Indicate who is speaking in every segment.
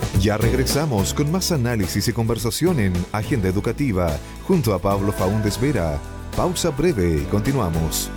Speaker 1: Ya regresamos con más análisis y conversación en Agenda Educativa junto a Pablo Faúndez Vera. Pausa breve y continuamos.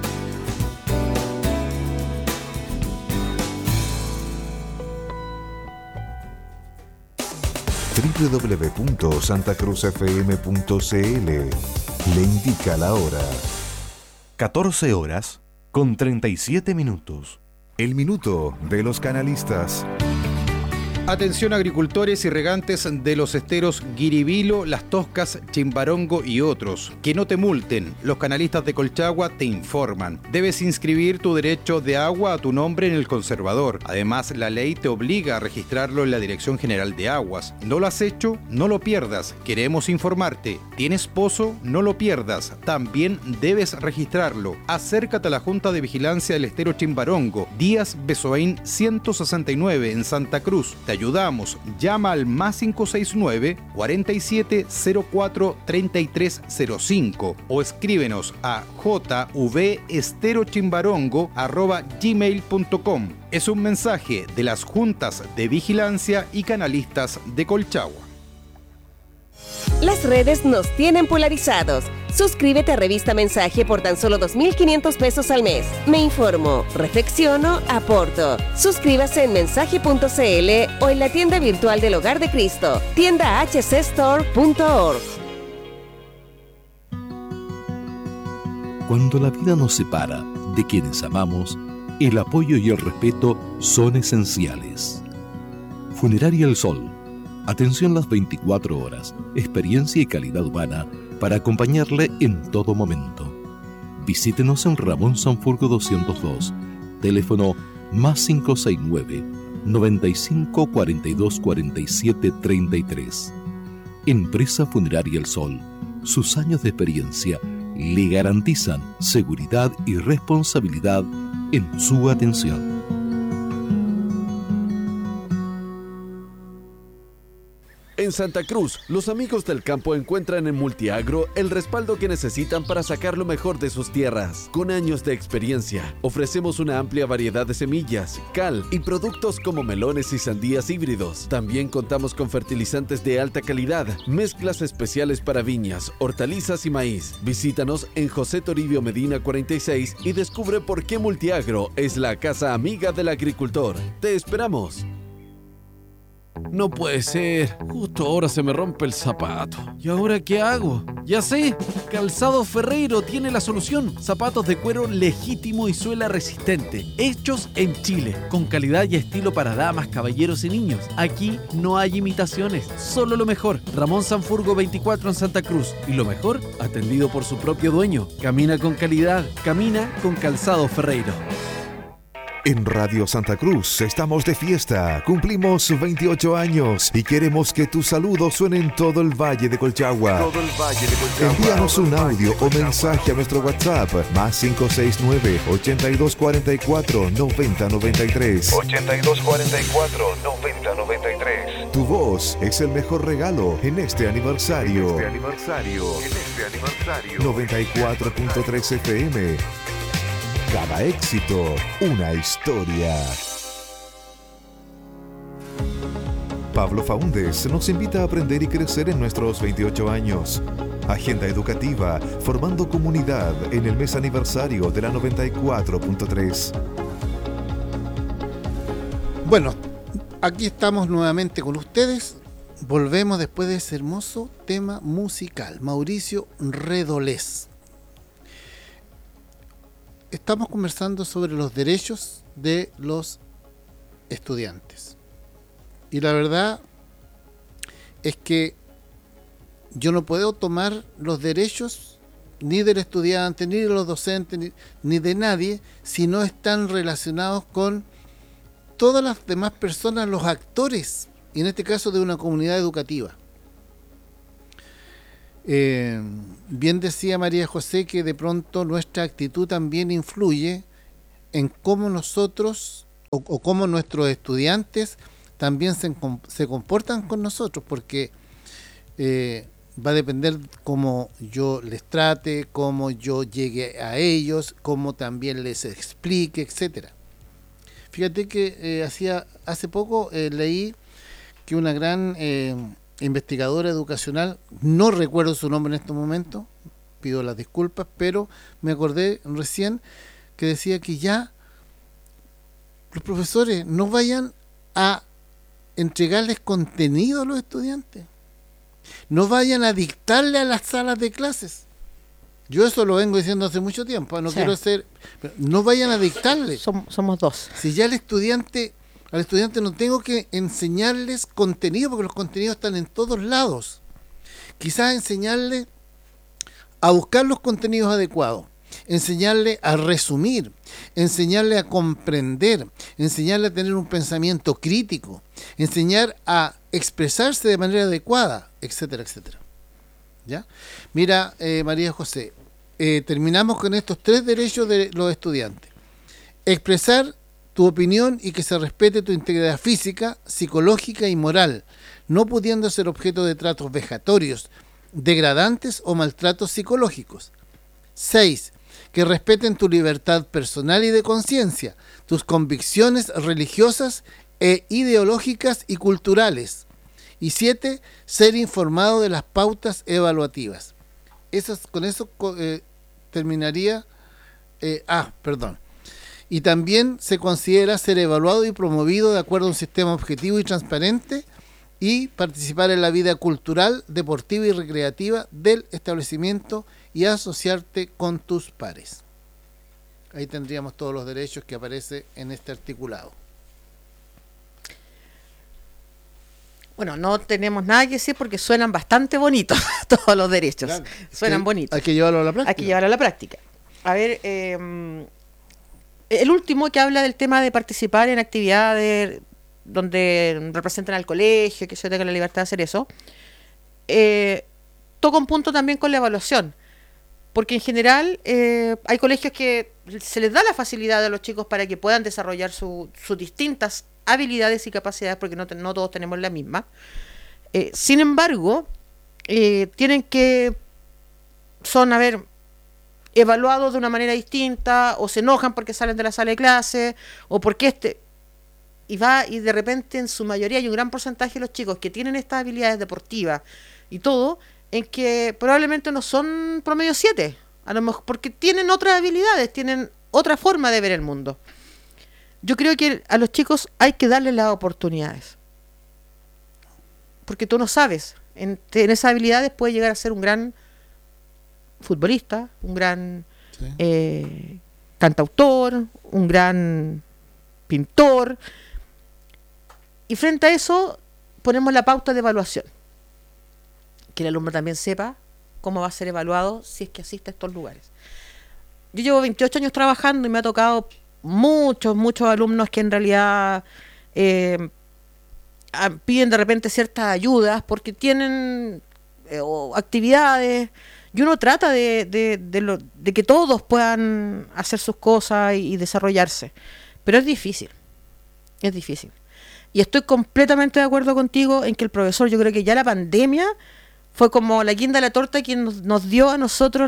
Speaker 1: www.santacruzfm.cl le indica la hora.
Speaker 2: 14 horas con 37 minutos.
Speaker 1: El minuto de los canalistas.
Speaker 3: Atención agricultores y regantes de los esteros Guiribilo, Las Toscas, Chimbarongo y otros. Que no te multen. Los canalistas de Colchagua te informan. Debes inscribir tu derecho de agua a tu nombre en el conservador. Además, la ley te obliga a registrarlo en la Dirección General de Aguas. ¿No lo has hecho? No lo pierdas. Queremos informarte. ¿Tienes pozo? No lo pierdas. También debes registrarlo. Acércate a la Junta de Vigilancia del Estero Chimbarongo, Díaz Besoain 169 en Santa Cruz. Te ayudamos. Llama al más 569 4704-3305 o escríbenos a jvesterochimbarongo@gmail.com. Es un mensaje de las Juntas de Vigilancia y Canalistas de Colchagua.
Speaker 4: Las redes nos tienen polarizados. Suscríbete a Revista Mensaje por tan solo 2.500 pesos al mes. Me informo, reflexiono, aporto. Suscríbase en mensaje.cl o en la tienda virtual del Hogar de Cristo, tiendahcstore.org.
Speaker 5: Cuando la vida nos separa de quienes amamos, el apoyo y el respeto son esenciales. Funeraria El Sol. Atención las 24 horas, experiencia y calidad humana para acompañarle en todo momento. Visítenos en Ramón Sanfurgo 202, teléfono más 569 95 42 47 33. Empresa Funeraria El Sol. Sus años de experiencia le garantizan seguridad y responsabilidad en su atención.
Speaker 6: En Santa Cruz, los amigos del campo encuentran en Multiagro el respaldo que necesitan para sacar lo mejor de sus tierras. Con años de experiencia, ofrecemos una amplia variedad de semillas, cal y productos como melones y sandías híbridos. También contamos con fertilizantes de alta calidad, mezclas especiales para viñas, hortalizas y maíz. Visítanos en José Toribio Medina 46 y descubre por qué Multiagro es la casa amiga del agricultor. ¡Te esperamos!
Speaker 7: No puede ser, justo ahora se me rompe el zapato. ¿Y ahora qué hago? Ya sé, Calzado Ferreiro tiene la solución. Zapatos de cuero legítimo y suela resistente, hechos en Chile, con calidad y estilo para damas, caballeros y niños. Aquí no hay imitaciones, solo lo mejor. Ramón Sanfurgo 24 en Santa Cruz. Y lo mejor, atendido por su propio dueño. Camina con calidad, camina con Calzado Ferreiro.
Speaker 1: En Radio Santa Cruz estamos de fiesta, cumplimos 28 años y queremos que tus saludos suenen en todo el Valle de Colchagua. Envíanos un audio o mensaje a nuestro WhatsApp, más 569 8244 9093.
Speaker 8: 8244-9093.
Speaker 1: Tu voz es el mejor regalo en este aniversario. 94.3 FM. Cada éxito, una historia. Pablo Faúndez nos invita a aprender y crecer en nuestros 28 años. Agenda educativa, formando comunidad en el mes aniversario de la 94.3.
Speaker 9: Bueno, aquí estamos nuevamente con ustedes. Volvemos después de ese hermoso tema musical. Mauricio Redolés. Estamos conversando sobre los derechos de los estudiantes. Y la verdad es que yo no puedo tomar los derechos ni del estudiante, ni de los docentes, ni de nadie, si no están relacionados con todas las demás personas, los actores, y en este caso de una comunidad educativa. Bien decía María José que de pronto nuestra actitud también influye en cómo nosotros o cómo nuestros estudiantes también se comportan con nosotros, porque va a depender cómo yo les trate, cómo yo llegue a ellos, cómo también les explique, etcétera. Fíjate que hace poco leí que una gran investigadora educacional, no recuerdo su nombre en este momento, pido las disculpas, pero me acordé recién que decía que ya los profesores no vayan a entregarles contenido a los estudiantes, no vayan a dictarle a las salas de clases. Yo eso lo vengo diciendo hace mucho tiempo, no quiero ser, no vayan a dictarle.
Speaker 8: Somos dos.
Speaker 9: Si ya al estudiante no tengo que enseñarles contenido, porque los contenidos están en todos lados. Quizás enseñarle a buscar los contenidos adecuados, enseñarle a resumir, enseñarle a comprender, enseñarle a tener un pensamiento crítico, enseñar a expresarse de manera adecuada, etcétera, etcétera. ¿Ya? Mira, María José, terminamos con estos 3 derechos de los estudiantes. Expresar tu opinión y que se respete tu integridad física, psicológica y moral, no pudiendo ser objeto de tratos vejatorios, degradantes o maltratos psicológicos. 6. Que respeten tu libertad personal y de conciencia, tus convicciones religiosas e ideológicas y culturales. Y 7. Ser informado de las pautas evaluativas. Con eso terminaría. Y también se considera ser evaluado y promovido de acuerdo a un sistema objetivo y transparente y participar en la vida cultural, deportiva y recreativa del establecimiento y asociarte con tus pares. Ahí tendríamos todos los derechos que aparece en este articulado.
Speaker 8: Bueno, no tenemos nada que decir porque suenan bastante bonitos todos los derechos. Claro, suenan bonitos.
Speaker 9: Hay que llevarlo a la práctica.
Speaker 8: Hay que llevarlo a la práctica. A ver, el último que habla del tema de participar en actividades donde representan al colegio, que yo tenga la libertad de hacer eso, toca un punto también con la evaluación. Porque en general hay colegios que se les da la facilidad a los chicos para que puedan desarrollar sus distintas habilidades y capacidades, porque no todos tenemos la misma. Sin embargo, tienen que evaluados de una manera distinta, o se enojan porque salen de la sala de clase, o porque y de repente en su mayoría hay un gran porcentaje de los chicos que tienen estas habilidades deportivas y todo, en que probablemente no son promedio 7, a lo mejor porque tienen otras habilidades, tienen otra forma de ver el mundo. Yo creo que a los chicos hay que darles las oportunidades, porque tú no sabes, en esas habilidades puede llegar a ser un gran futbolista, un gran cantautor, un gran pintor, y frente a eso ponemos la pauta de evaluación, que el alumno también sepa cómo va a ser evaluado si es que asiste a estos lugares. Yo llevo 28 años trabajando y me ha tocado muchos alumnos que en realidad piden de repente ciertas ayudas porque tienen actividades, y uno trata de que todos puedan hacer sus cosas y desarrollarse, pero es difícil. Y estoy completamente de acuerdo contigo en que el profesor, yo creo que ya la pandemia fue como la guinda de la torta quien nos dio a nosotros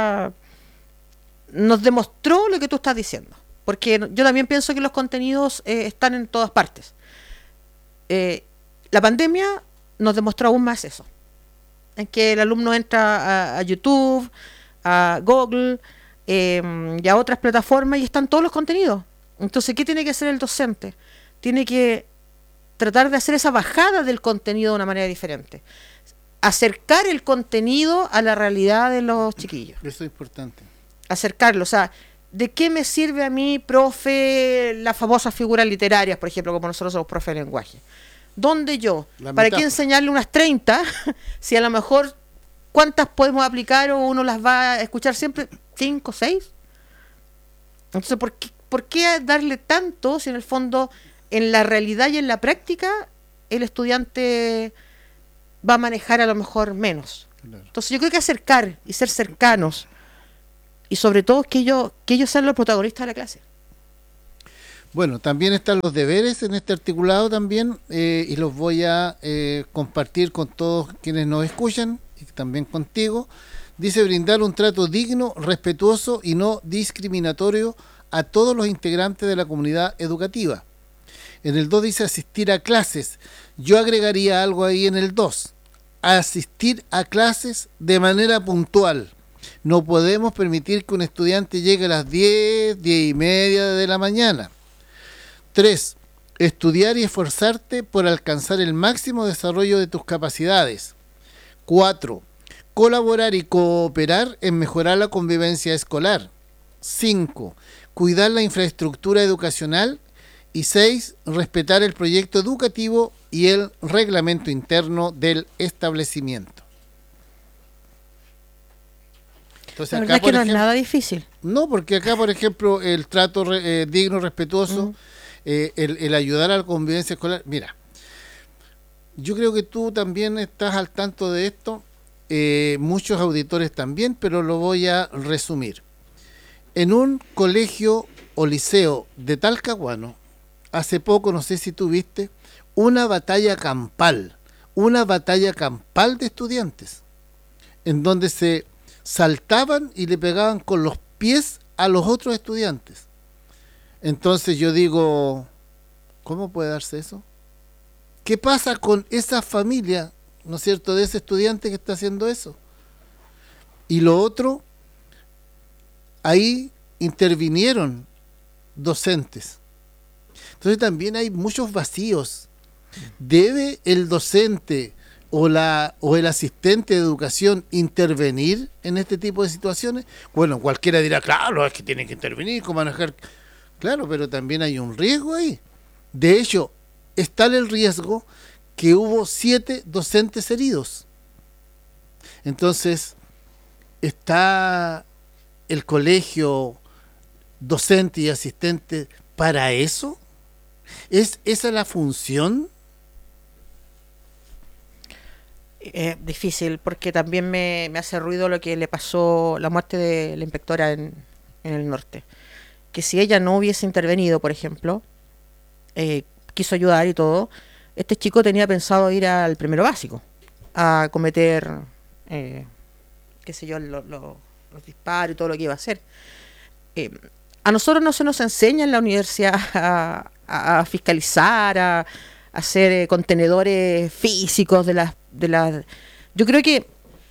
Speaker 8: nos demostró lo que tú estás diciendo. Porque yo también pienso que los contenidos están en todas partes. La pandemia nos demostró aún más eso. En que el alumno entra a YouTube, a Google y a otras plataformas y están todos los contenidos. Entonces, ¿qué tiene que hacer el docente? Tiene que tratar de hacer esa bajada del contenido de una manera diferente. Acercar el contenido a la realidad de los chiquillos.
Speaker 9: Eso es importante.
Speaker 8: Acercarlo, o sea, ¿de qué me sirve a mí, profe, las famosas figuras literarias, por ejemplo, como nosotros somos profe de lenguaje? ¿Dónde yo? ¿Para qué enseñarle unas 30? Si a lo mejor, ¿cuántas podemos aplicar o uno las va a escuchar siempre? ¿5, 6? Entonces, ¿por qué darle tanto si en el fondo, en la realidad y en la práctica, el estudiante va a manejar a lo mejor menos? Claro. Entonces, yo creo que acercar y ser cercanos, y sobre todo que ellos sean los protagonistas de la clase.
Speaker 9: Bueno, también están los deberes en este articulado también, y los voy a compartir con todos quienes nos escuchan, y también contigo. Dice: brindar un trato digno, respetuoso y no discriminatorio a todos los integrantes de la comunidad educativa. En el 2 dice asistir a clases. Yo agregaría algo ahí en el 2. Asistir a clases de manera puntual. No podemos permitir que un estudiante llegue a las 10, 10 y media de la mañana. 3. Estudiar y esforzarte por alcanzar el máximo desarrollo de tus capacidades. 4. Colaborar y cooperar en mejorar la convivencia escolar. 5. Cuidar la infraestructura educacional. Y 6. Respetar el proyecto educativo y el reglamento interno del establecimiento. Entonces,
Speaker 8: la
Speaker 9: acá,
Speaker 8: verdad que no es
Speaker 9: ejemplo,
Speaker 8: nada difícil.
Speaker 9: No, porque acá, por ejemplo, el trato digno, respetuoso, el ayudar a la convivencia escolar. Mira, yo creo que tú también estás al tanto de esto, muchos auditores también, pero lo voy a resumir. En un colegio o liceo de Talcahuano, hace poco, no sé si tú viste, una batalla campal de estudiantes, en donde se saltaban y le pegaban con los pies a los otros estudiantes. Entonces yo digo, ¿cómo puede darse eso? ¿Qué pasa con esa familia, no es cierto, de ese estudiante que está haciendo eso? Y lo otro, ahí intervinieron docentes. Entonces también hay muchos vacíos. ¿Debe el docente o el asistente de educación intervenir en este tipo de situaciones? Bueno, cualquiera dirá, claro, es que tiene que intervenir, cómo manejar. Claro, pero también hay un riesgo ahí. De hecho, está el riesgo que hubo 7 docentes heridos. Entonces, ¿está el colegio docente y asistente para eso? ¿Es esa la función?
Speaker 8: Difícil, porque también me hace ruido lo que le pasó, la muerte de la inspectora en el norte. Que si ella no hubiese intervenido, por ejemplo, quiso ayudar y todo, este chico tenía pensado ir al primero básico, a cometer, qué sé yo, los disparos y todo lo que iba a hacer. A nosotros no se nos enseña en la universidad a fiscalizar, a hacer contenedores físicos de las... Yo creo que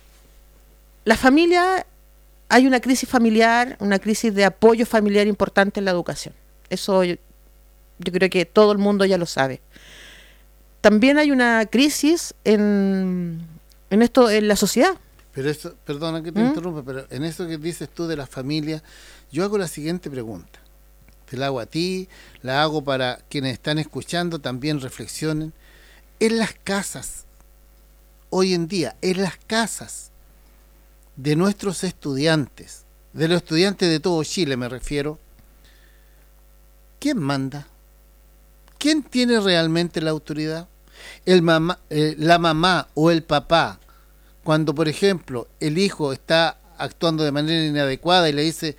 Speaker 8: la familia, hay una crisis familiar, una crisis de apoyo familiar importante en la educación. Eso yo creo que todo el mundo ya lo sabe. También hay una crisis en la sociedad.
Speaker 9: Pero esto, perdona que te interrumpa, pero en eso que dices tú de la familia, yo hago la siguiente pregunta. Te la hago a ti, la hago para quienes están escuchando, también reflexionen. En las casas, hoy en día, en las casas de nuestros estudiantes, de los estudiantes de todo Chile me refiero, ¿quién manda? ¿Quién tiene realmente la autoridad? La mamá o el papá, cuando por ejemplo el hijo está actuando de manera inadecuada y le dice,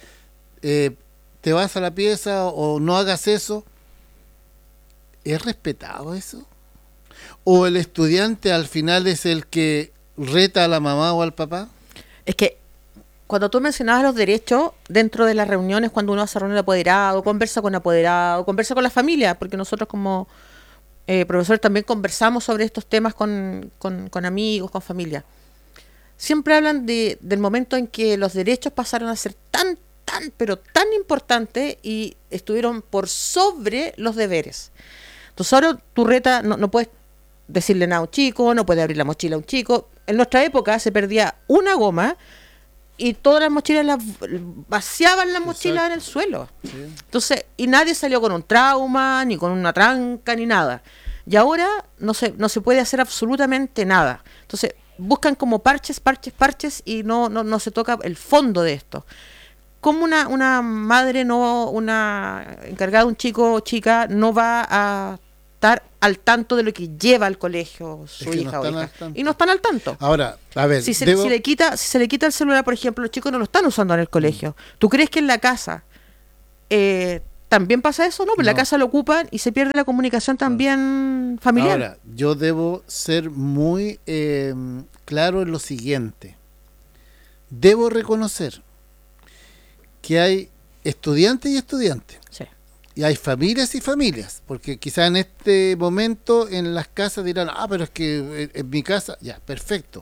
Speaker 9: te vas a la pieza o no hagas eso, ¿es respetado eso? ¿O el estudiante al final es el que reta a la mamá o al papá?
Speaker 8: Es que cuando tú mencionabas los derechos, dentro de las reuniones, cuando uno hace reunión de apoderado, conversa con la familia, porque nosotros como profesores también conversamos sobre estos temas con amigos, con familia. Siempre hablan del momento en que los derechos pasaron a ser tan importantes y estuvieron por sobre los deberes. Entonces ahora tu reta, no puedes decirle nada a un chico, no puedes abrir la mochila a un chico. En nuestra época se perdía una goma y todas las mochilas vaciaban las mochilas en el suelo. Sí. Entonces, y nadie salió con un trauma, ni con una tranca, ni nada. Y ahora no se puede hacer absolutamente nada. Entonces, buscan como parches y no se toca el fondo de esto. ¿Cómo una madre, una encargada de un chico o chica, no va a estar al tanto de lo que lleva al colegio su hija o hija? Y no están al tanto.
Speaker 9: Ahora, a ver,
Speaker 8: si se le quita el celular, por ejemplo, los chicos no lo están usando en el colegio. ¿Tú crees que en la casa también pasa eso? No, pero en la casa lo ocupan y se pierde la comunicación también familiar.
Speaker 9: Ahora, yo debo ser muy claro en lo siguiente. Debo reconocer que hay estudiantes y estudiantes.
Speaker 8: Sí.
Speaker 9: Y hay familias y familias, porque quizá en este momento en las casas dirán, pero es que en mi casa, ya, perfecto.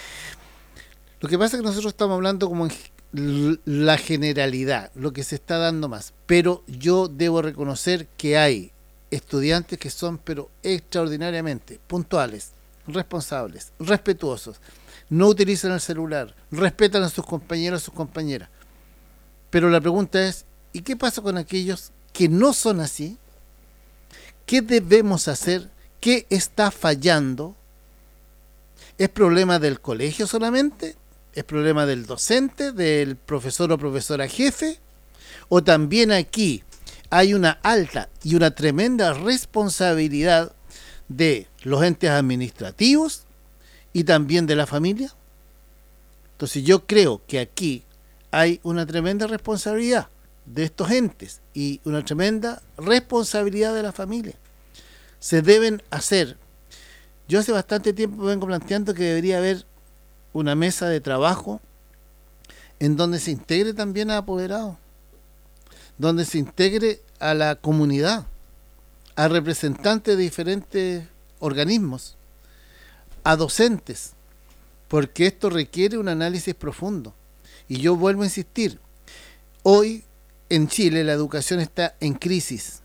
Speaker 9: Lo que pasa es que nosotros estamos hablando como en la generalidad, lo que se está dando más. Pero yo debo reconocer que hay estudiantes que son pero extraordinariamente puntuales, responsables, respetuosos, no utilizan el celular, respetan a sus compañeros, a sus compañeras. Pero la pregunta es, ¿y qué pasa con aquellos que no son así? ¿Qué debemos hacer? ¿Qué está fallando? ¿Es problema del colegio solamente? ¿Es problema del docente, del profesor o profesora jefe? ¿O también aquí hay una alta y una tremenda responsabilidad de los entes administrativos y también de la familia? Entonces yo creo que aquí hay una tremenda responsabilidad de estos entes y una tremenda responsabilidad de la familia. Se deben hacer. Yo hace bastante tiempo vengo planteando que debería haber una mesa de trabajo en donde se integre también a apoderados, donde se integre a la comunidad, a representantes de diferentes organismos, a docentes, porque esto requiere un análisis profundo. Y yo vuelvo a insistir, hoy en Chile la educación está en crisis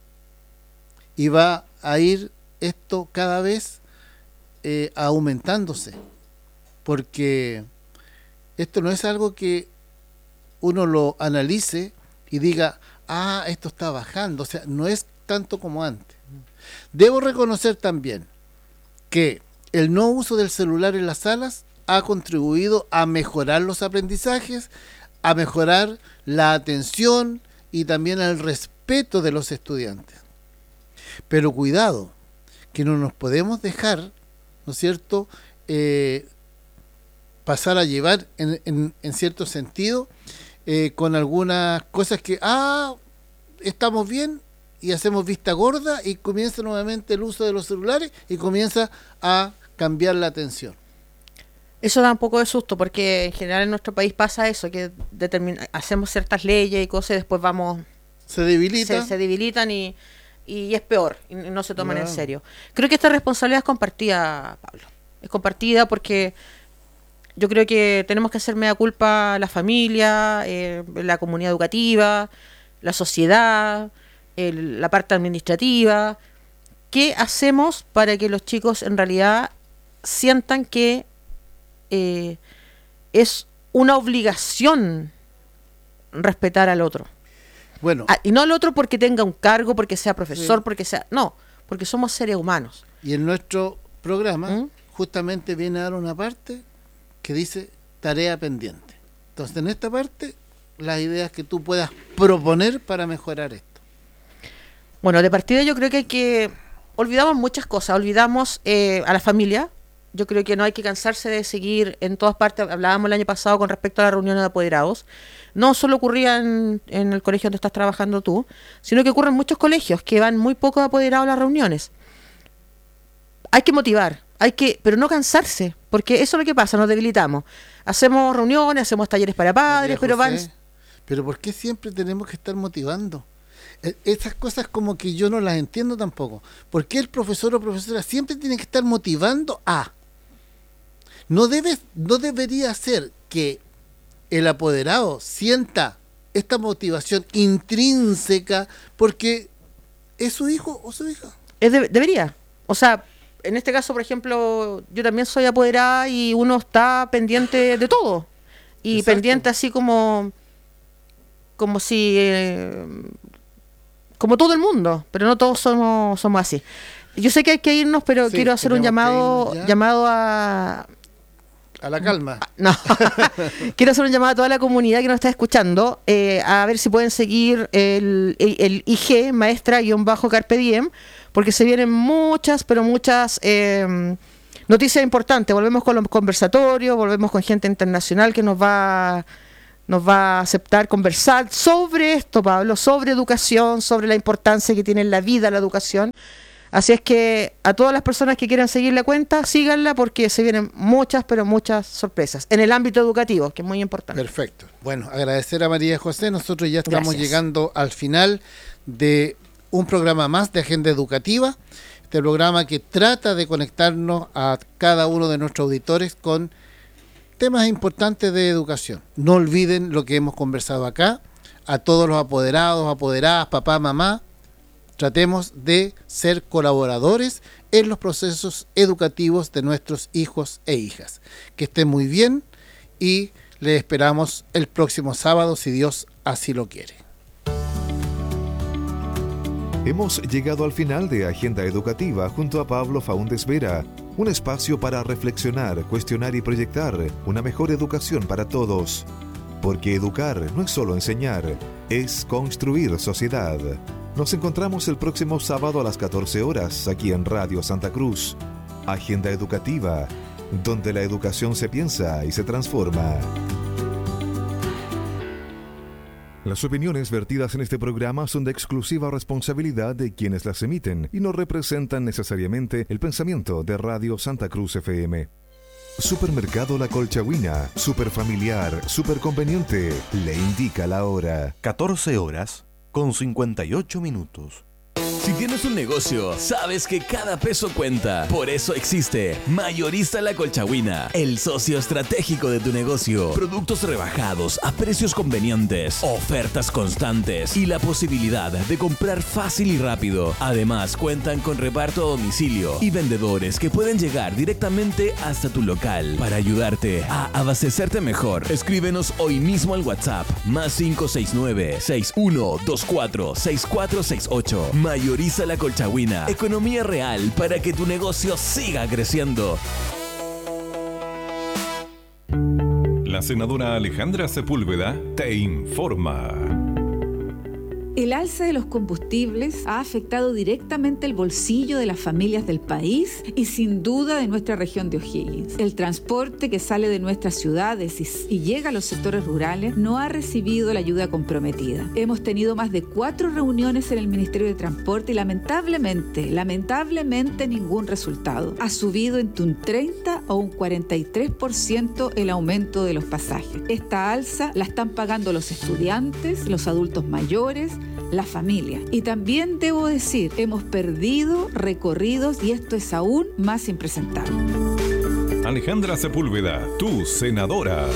Speaker 9: y va a ir esto cada vez aumentándose, porque esto no es algo que uno lo analice y diga, esto está bajando, o sea, no es tanto como antes. Debo reconocer también que el no uso del celular en las salas ha contribuido a mejorar los aprendizajes, a mejorar la atención y también el respeto de los estudiantes. Pero cuidado, que no nos podemos dejar, ¿no es cierto?, pasar a llevar en cierto sentido con algunas cosas que estamos bien y hacemos vista gorda y comienza nuevamente el uso de los celulares y comienza a cambiar la atención.
Speaker 8: Eso da un poco de susto porque en general en nuestro país pasa eso, que hacemos ciertas leyes y cosas y después
Speaker 9: se debilitan.
Speaker 8: Se debilitan y es peor, y no se toman en serio. Creo que esta responsabilidad es compartida, Pablo. Es compartida porque yo creo que tenemos que hacer mea culpa la familia, la comunidad educativa, la sociedad, la parte administrativa. ¿Qué hacemos para que los chicos en realidad sientan que es una obligación respetar al otro?
Speaker 9: Bueno,
Speaker 8: y no al otro porque tenga un cargo, porque sea profesor, porque sea... No, porque somos seres humanos.
Speaker 9: Y en nuestro programa justamente viene a dar una parte que dice tarea pendiente. Entonces, en esta parte, las ideas que tú puedas proponer para mejorar esto.
Speaker 8: Bueno, de partida yo creo que hay que... Olvidamos muchas cosas. Olvidamos a la familia. Yo creo que no hay que cansarse de seguir en todas partes. Hablábamos el año pasado con respecto a las reuniones de apoderados. No solo ocurría en el colegio donde estás trabajando tú, sino que ocurre en muchos colegios que van muy pocos apoderados a las reuniones. Hay que motivar, pero no cansarse, porque eso es lo que pasa, nos debilitamos. Hacemos reuniones, hacemos talleres para padres, pero van...
Speaker 9: Pero ¿por qué siempre tenemos que estar motivando? Esas cosas como que yo no las entiendo tampoco. ¿Por qué el profesor o profesora siempre tiene que estar motivando a? No debería ser que el apoderado sienta esta motivación intrínseca porque es su hijo o su hija.
Speaker 8: Debería. O sea, en este caso, por ejemplo, yo también soy apoderada y uno está pendiente de todo. Y exacto, pendiente así como si... como todo el mundo, pero no todos somos así. Yo sé que hay que irnos, pero quiero hacer un llamado
Speaker 9: a la calma.
Speaker 8: No. Quiero hacer un llamado a toda la comunidad que nos está escuchando, a ver si pueden seguir el IG, maestra-Carpe Diem, porque se vienen muchas noticias importantes. Volvemos con los conversatorios, volvemos con gente internacional que nos va a aceptar conversar sobre esto, Pablo, sobre educación, sobre la importancia que tiene en la vida la educación. Así es que a todas las personas que quieran seguir la cuenta, síganla porque se vienen muchas, pero muchas sorpresas en el ámbito educativo, que es muy importante.
Speaker 9: Perfecto. Bueno, agradecer a María José. Nosotros ya estamos
Speaker 8: Gracias.
Speaker 9: llegando al final de un programa más de Agenda Educativa. Este programa que trata de conectarnos a cada uno de nuestros auditores con temas importantes de educación. No olviden lo que hemos conversado acá. A todos los apoderados, apoderadas, papá, mamá, tratemos de ser colaboradores en los procesos educativos de nuestros hijos e hijas. Que estén muy bien y les esperamos el próximo sábado, si Dios así lo quiere.
Speaker 1: Hemos llegado al final de Agenda Educativa junto a Pablo Faúndez Vera, un espacio para reflexionar, cuestionar y proyectar una mejor educación para todos. Porque educar no es solo enseñar, es construir sociedad. Nos encontramos el próximo sábado a las 14 horas aquí en Radio Santa Cruz. Agenda Educativa, donde la educación se piensa y se transforma. Las opiniones vertidas en este programa son de exclusiva responsabilidad de quienes las emiten y no representan necesariamente el pensamiento de Radio Santa Cruz FM. Supermercado La Colchagüina, super familiar, super conveniente, le indica la hora.
Speaker 2: 14 horas con 58 minutos.
Speaker 10: Si tienes un negocio, sabes que cada peso cuenta. Por eso existe Mayorista La Colchagüina, el socio estratégico de tu negocio. Productos rebajados a precios convenientes, ofertas constantes y la posibilidad de comprar fácil y rápido. Además, cuentan con reparto a domicilio y vendedores que pueden llegar directamente hasta tu local para ayudarte a abastecerte mejor. Escríbenos hoy mismo al WhatsApp +569-6124-6468. Mayorista La Colchagüina. Economía real para que tu negocio siga creciendo.
Speaker 11: La senadora Alejandra Sepúlveda te informa.
Speaker 12: El alza de los combustibles ha afectado directamente el bolsillo de las familias del país y sin duda de nuestra región de O'Higgins. El transporte que sale de nuestras ciudades y llega a los sectores rurales no ha recibido la ayuda comprometida. Hemos tenido más de 4 reuniones en el Ministerio de Transporte y lamentablemente ningún resultado. Ha subido entre un 30 o un 43% el aumento de los pasajes. Esta alza la están pagando los estudiantes, los adultos mayores, la familia. Y también debo decir, hemos perdido recorridos y esto es aún más impresentable.
Speaker 11: Alejandra Sepúlveda, tu senadora.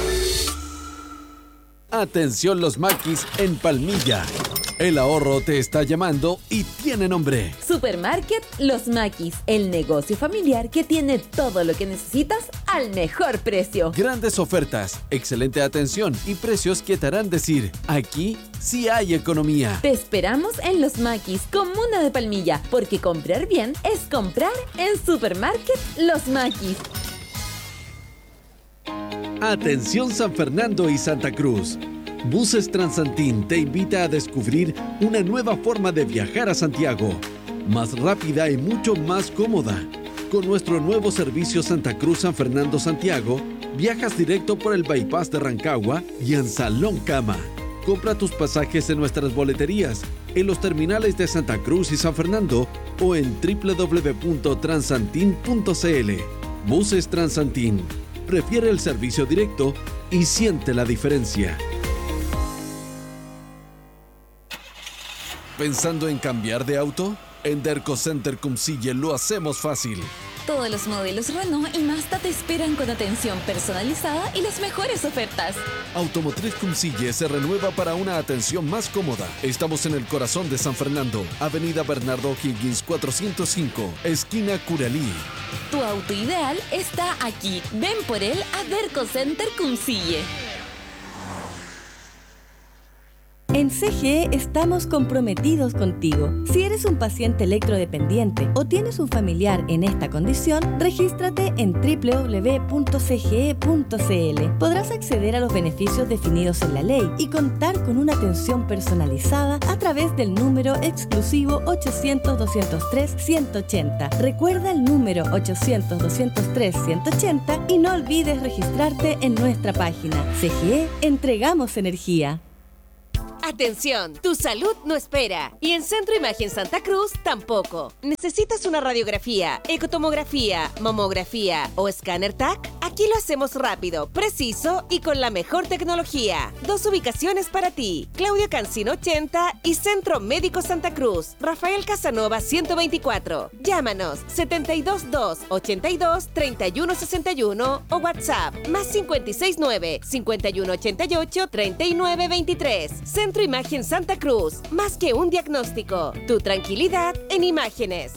Speaker 6: Atención los maquis en Palmilla. El ahorro te está llamando y tiene nombre.
Speaker 13: Supermarket Los Maquis, el negocio familiar que tiene todo lo que necesitas al mejor precio.
Speaker 6: Grandes ofertas, excelente atención y precios que te harán decir, aquí sí hay economía.
Speaker 13: Te esperamos en Los Maquis, comuna de Palmilla, porque comprar bien es comprar en Supermarket Los Maquis.
Speaker 6: Atención San Fernando y Santa Cruz. Buses Transantín te invita a descubrir una nueva forma de viajar a Santiago, más rápida y mucho más cómoda. Con nuestro nuevo servicio Santa Cruz San Fernando Santiago, viajas directo por el bypass de Rancagua y en Salón Cama. Compra tus pasajes en nuestras boleterías, en los terminales de Santa Cruz y San Fernando o en www.transantin.cl. Buses Transantín. Prefiere el servicio directo y siente la diferencia. ¿Pensando en cambiar de auto? En Derco Center Cumcille lo hacemos fácil.
Speaker 13: Todos los modelos Renault y Mazda te esperan con atención personalizada y las mejores ofertas.
Speaker 6: Automotriz Cumcille se renueva para una atención más cómoda. Estamos en el corazón de San Fernando, Avenida Bernardo Higgins 405, esquina Curalí.
Speaker 13: Tu auto ideal está aquí. Ven por él a Derco Center Cumcille.
Speaker 14: En CGE estamos comprometidos contigo. Si eres un paciente electrodependiente o tienes un familiar en esta condición, regístrate en www.cge.cl. Podrás acceder a los beneficios definidos en la ley y contar con una atención personalizada a través del número exclusivo 800-203-180. Recuerda el número 800-203-180 y no olvides registrarte en nuestra página. CGE, entregamos energía.
Speaker 4: Atención, tu salud no espera. Y en Centro Imagen Santa Cruz tampoco. ¿Necesitas una radiografía, ecotomografía, mamografía o escáner TAC? Aquí lo hacemos rápido, preciso y con la mejor tecnología. 2 ubicaciones para ti. Claudio Cancino 80 y Centro Médico Santa Cruz. Rafael Casanova 124. Llámanos 722-82-3161 o WhatsApp más 569-5188-3923. Centro Imagen Santa Cruz. Más que un diagnóstico. Tu tranquilidad en imágenes.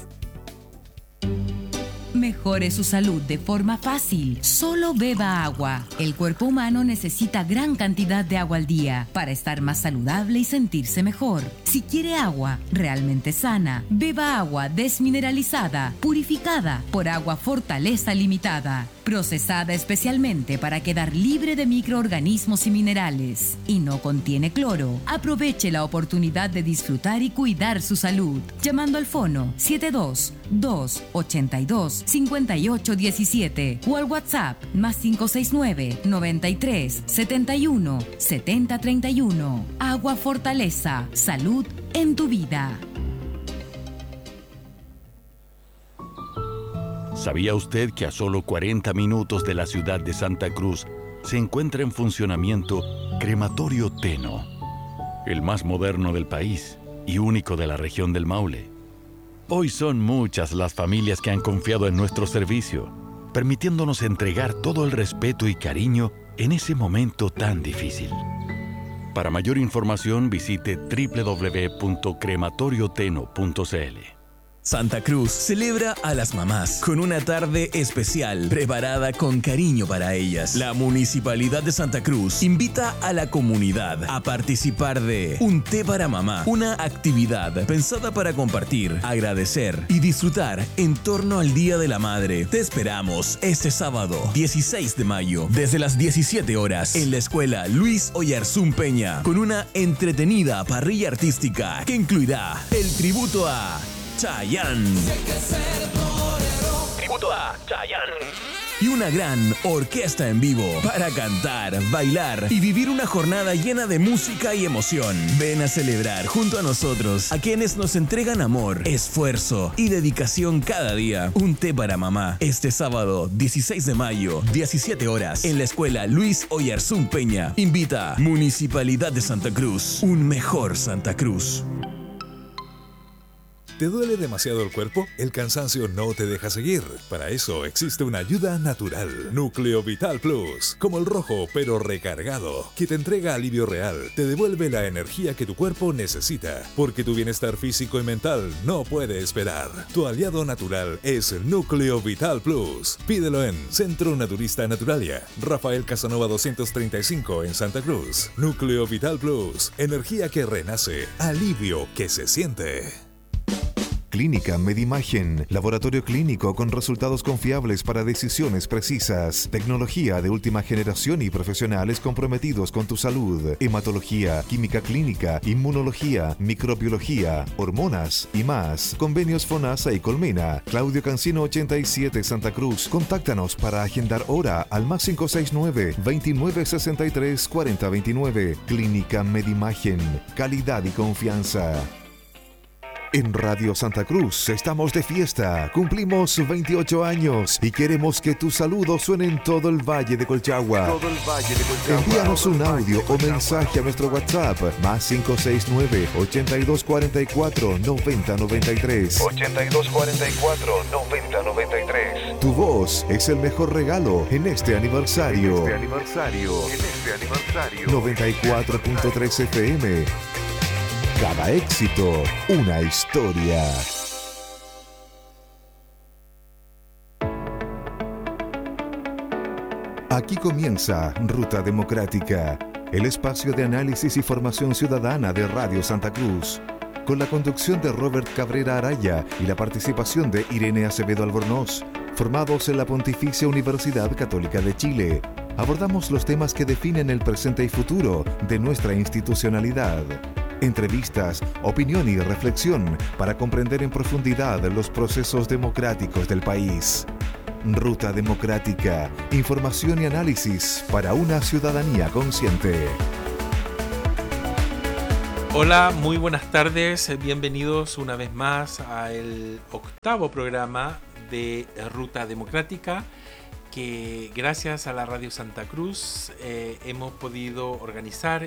Speaker 15: Mejore su salud de forma fácil. Solo beba agua. El cuerpo humano necesita gran cantidad de agua al día para estar más saludable y sentirse mejor. Si quiere agua realmente sana, beba agua desmineralizada, purificada por Agua Fortaleza Limitada, procesada especialmente para quedar libre de microorganismos y minerales. Y no contiene cloro. Aproveche la oportunidad de disfrutar y cuidar su salud. Llamando al fono 72-282-5817 o al WhatsApp más 569-93-71-7031. Agua Fortaleza. Salud en tu vida.
Speaker 16: ¿Sabía usted que a solo 40 minutos de la ciudad de Santa Cruz se encuentra en funcionamiento Crematorio Teno, el más moderno del país y único de la región del Maule? Hoy son muchas las familias que han confiado en nuestro servicio, permitiéndonos entregar todo el respeto y cariño en ese momento tan difícil. Para mayor información visite www.crematorioteno.cl.
Speaker 10: Santa Cruz celebra a las mamás con una tarde especial preparada con cariño para ellas. La Municipalidad de Santa Cruz invita a la comunidad a participar de Un Té para Mamá, una actividad pensada para compartir, agradecer y disfrutar en torno al Día de la Madre. Te esperamos este sábado 16 de mayo desde las 17 horas en la Escuela Luis Oyarzún Peña con una entretenida parrilla artística que incluirá el tributo a Chayanne. Tributo a Chayanne. Y una gran orquesta en vivo para cantar, bailar y vivir una jornada llena de música y emoción. Ven a celebrar junto a nosotros, a quienes nos entregan amor, esfuerzo y dedicación cada día. Un té para mamá, este sábado 16 de mayo, 17 horas, en la Escuela Luis Oyarzún Peña. Invita Municipalidad de Santa Cruz, un mejor Santa Cruz.
Speaker 17: ¿Te duele demasiado el cuerpo? El cansancio no te deja seguir. Para eso existe una ayuda natural. Núcleo Vital Plus, como el rojo pero recargado, que te entrega alivio real, te devuelve la energía que tu cuerpo necesita, porque tu bienestar físico y mental no puede esperar. Tu aliado natural es Núcleo Vital Plus. Pídelo en Centro Naturista Naturalia, Rafael Casanova 235 en Santa Cruz. Núcleo Vital Plus, energía que renace, alivio que se siente.
Speaker 1: Clínica Medimagen, laboratorio clínico con resultados confiables para decisiones precisas, tecnología de última generación y profesionales comprometidos con tu salud, hematología, química clínica, inmunología, microbiología, hormonas y más. Convenios FONASA y Colmena. Claudio Cancino 87 Santa Cruz. Contáctanos para agendar hora al más 569-2963-4029. Clínica Medimagen, calidad y confianza. En Radio Santa Cruz estamos de fiesta, cumplimos 28 años y queremos que tu saludo suene en todo el Valle de Colchagua. Envíanos un audio o mensaje a nuestro WhatsApp, más 569-8244-9093.
Speaker 18: 8244-9093.
Speaker 1: Tu voz es el mejor regalo en este aniversario. 94.3 FM. Cada éxito, una historia. Aquí comienza Ruta Democrática, el espacio de análisis y formación ciudadana de Radio Santa Cruz, con la conducción de Robert Cabrera Araya y la participación de Irene Acevedo Albornoz, formados en la Pontificia Universidad Católica de Chile. Abordamos los temas que definen el presente y futuro de nuestra institucionalidad. Entrevistas, opinión y reflexión para comprender en profundidad los procesos democráticos del país. Ruta Democrática, información y análisis para una ciudadanía consciente.
Speaker 18: Hola, muy buenas tardes, bienvenidos una vez más al 8º programa de Ruta Democrática, que gracias a la Radio Santa Cruz hemos podido organizar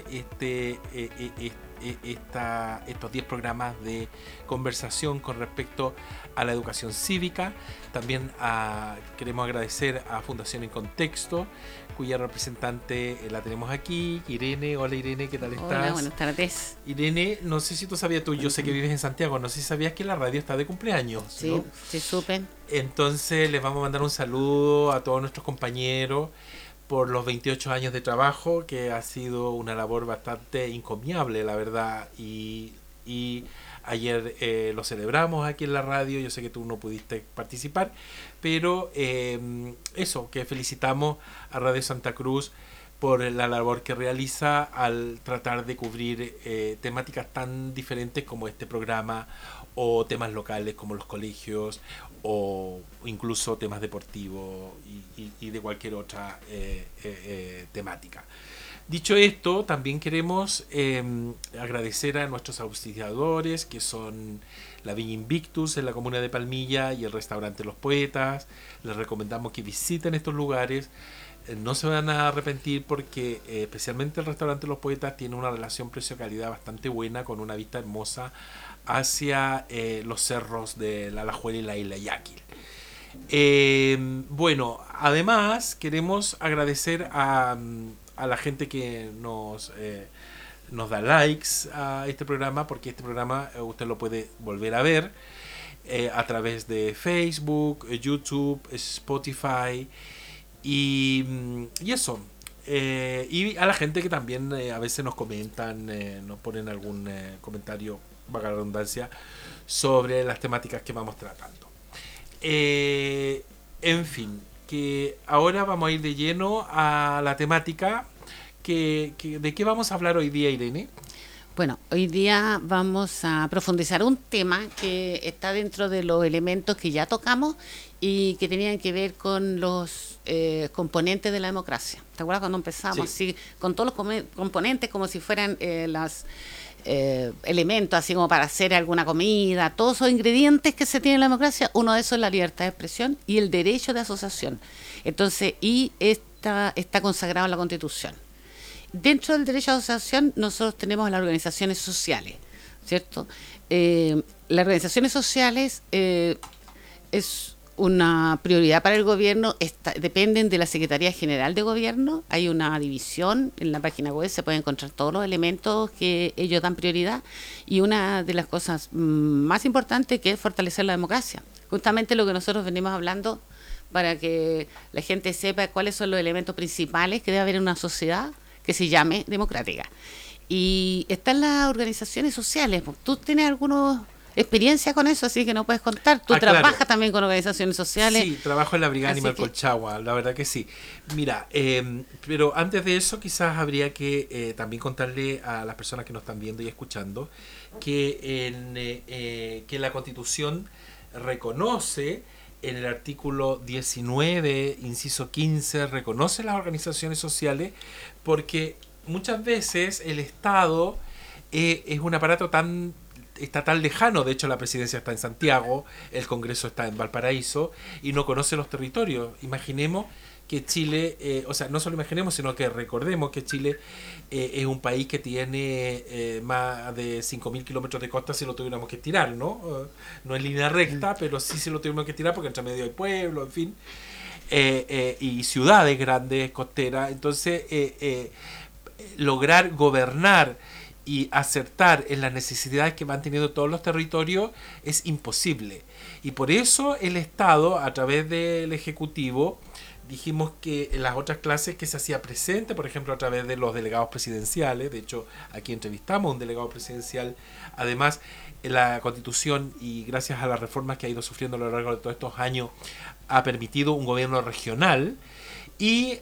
Speaker 18: estos 10 programas de conversación con respecto a la educación cívica. También queremos agradecer a Fundación En Contexto, cuya representante la tenemos aquí, Irene. Hola Irene, ¿qué tal estás?
Speaker 19: Hola, buenas tardes.
Speaker 18: Irene, no sé si tú sabías, yo sé que vives en Santiago, no sé si sabías que la radio está de cumpleaños,
Speaker 19: Sí,
Speaker 18: ¿no?
Speaker 19: sí supe.
Speaker 18: Entonces les vamos a mandar un saludo a todos nuestros compañeros por los 28 años de trabajo, que ha sido una labor bastante encomiable, la verdad, y ayer lo celebramos aquí en la radio. Yo sé que tú no pudiste participar, pero eso, que felicitamos a Radio Santa Cruz por la labor que realiza al tratar de cubrir temáticas tan diferentes como este programa, o temas locales como los colegios, o incluso temas deportivos y de cualquier otra temática. Dicho esto, también queremos agradecer a nuestros auspiciadores, que son la Viña Invictus en la comuna de Palmilla y el restaurante Los Poetas. Les recomendamos que visiten estos lugares. No se van a arrepentir porque especialmente el restaurante Los Poetas tiene una relación precio-calidad bastante buena, con una vista hermosa hacia los cerros de la Alajuela y la Isla Yáquil. Bueno, además queremos agradecer a la gente que nos da likes a este programa, porque este programa usted lo puede volver a ver a través de Facebook, YouTube, Spotify y eso. Y a la gente que también a veces nos comentan, nos ponen algún comentario, valga la redundancia, sobre las temáticas que vamos tratando. En fin, que ahora vamos a ir de lleno a la temática. ¿De qué vamos a hablar hoy día, Irene?
Speaker 19: Bueno, hoy día vamos a profundizar un tema que está dentro de los elementos que ya tocamos y que tenían que ver con los componentes de la democracia. ¿Te acuerdas cuando empezamos?
Speaker 18: Sí.
Speaker 19: Así, con todos los componentes como si fueran los elementos, así como para hacer alguna comida, todos esos ingredientes que se tienen en la democracia. Uno de esos es la libertad de expresión y el derecho de asociación. Entonces, y está consagrado en la Constitución. Dentro del derecho de asociación nosotros tenemos las organizaciones sociales, ¿cierto? Las organizaciones sociales es una prioridad para el gobierno, dependen de la Secretaría General de Gobierno. Hay una división en la página web, se pueden encontrar todos los elementos que ellos dan prioridad, y una de las cosas más importantes que es fortalecer la democracia, justamente lo que nosotros venimos hablando, para que la gente sepa cuáles son los elementos principales que debe haber en una sociedad que se llame democrática. Y están las organizaciones sociales. ¿Tú tienes alguna experiencia con eso, así que no puedes contar? ¿Tú trabajas
Speaker 18: claro.
Speaker 19: también con organizaciones sociales?
Speaker 18: Sí, trabajo en la Brigada
Speaker 19: Así
Speaker 18: Animal
Speaker 19: que...
Speaker 18: Colchagua, la verdad que sí. Mira, pero antes de eso quizás habría que también contarle a las personas que nos están viendo y escuchando que la Constitución reconoce, en el artículo 19, inciso 15, reconoce las organizaciones sociales, porque muchas veces el Estado es un aparato está tan lejano. De hecho, la presidencia está en Santiago, el Congreso está en Valparaíso y no conoce los territorios. Imaginemos que Chile, o sea, no solo imaginemos, sino que recordemos que Chile es un país que tiene más de 5.000 kilómetros de costa si lo tuviéramos que estirar, ¿no? No en línea recta, pero sí se lo tuviéramos que estirar porque entre medio hay pueblo, en fin, y ciudades grandes, costeras. Entonces, lograr gobernar y acertar en las necesidades que van teniendo todos los territorios es imposible. Y por eso el Estado, a través del Ejecutivo, dijimos que en las otras clases que se hacía presente, por ejemplo, a través de los delegados presidenciales. De hecho, aquí entrevistamos a un delegado presidencial. Además, la Constitución, y gracias a las reformas que ha ido sufriendo a lo largo de todos estos años, ha permitido un gobierno regional. Y